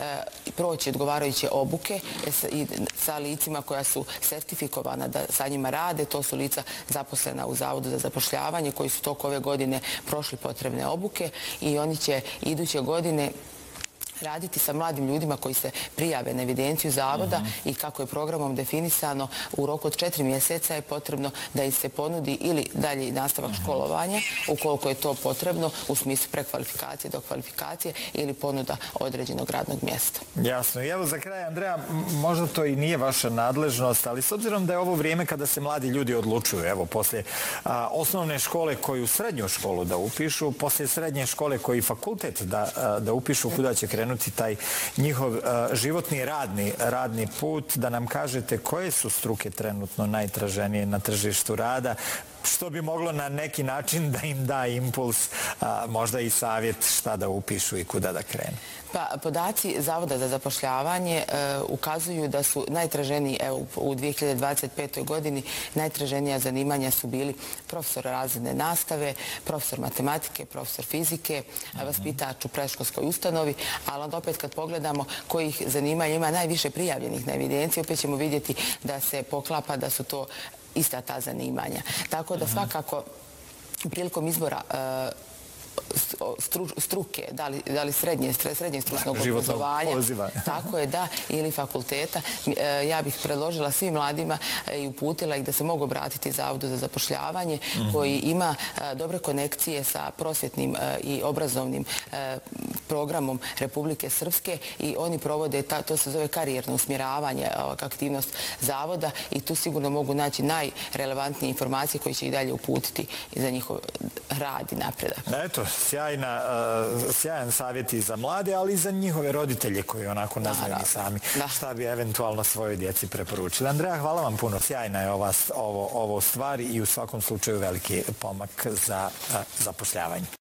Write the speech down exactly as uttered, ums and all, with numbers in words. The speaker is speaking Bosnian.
proći odgovarajuće obuke sa licima koja su sertifikovana da sa njima rade. To su lica zaposlena u Zavodu za zapošljavanje koji su toko ove godine prošli potrebne obuke i oni će iduće godine raditi sa mladim ljudima koji se prijave na evidenciju zavoda i kako je programom definisano u roku od četiri mjeseca je potrebno da im se ponudi ili dalje nastavak školovanja ukoliko je to potrebno u smislu prekvalifikacije, dokvalifikacije ili ponuda određenog radnog mjesta. Jasno. I evo za kraj, Andreja, možda to i nije vaša nadležnost, ali s obzirom da je ovo vrijeme kada se mladi ljudi odlučuju, evo, poslije osnovne škole koju srednju školu da upišu, poslije srednje škole koji fakultet da upišu, kuda će krenuti taj njihov životni radni put, da nam kažete koje su struke trenutno najtraženije na tržištu rada, što bi moglo na neki način da im da impuls, možda i savjet šta da upišu i kuda da krenu. Pa, podaci Zavoda za zapošljavanje ukazuju da su najtraženiji, evo, u dvije hiljade dvadeset petoj godini, najtraženija zanimanja su bili profesor razredne nastave, profesor matematike, profesor fizike, vaspitač u predškolskoj ustanovi, ali onda opet kad pogledamo kojih zanimanja ima najviše prijavljenih na evidenciji, opet ćemo vidjeti da se poklapa da su to ista ta zanimanja. Tako da svakako prilikom izbora struke, da li srednje stručnog obrazovanja, tako je, da, ili fakulteta, ja bih predložila svim mladima i uputila ih da se mogu obratiti Zavodu za zapošljavanje koji ima dobre konekcije sa prosvjetnim i obrazovnim programom Republike Srpske i oni provode, to se zove karijerno usmjeravanje, aktivnost Zavoda i tu sigurno mogu naći najrelevantnije informacije koje će ih dalje uputiti za njihov rad i napredak. Eto, sjajan savjet i za mlade, ali i za njihove roditelje koji onako ne znaju ni sami šta bi eventualno svojoj djeci preporučili. Andreja, hvala vam puno. Sjajna je ovo stvar i u svakom slučaju veliki pomak za zapošljavanje.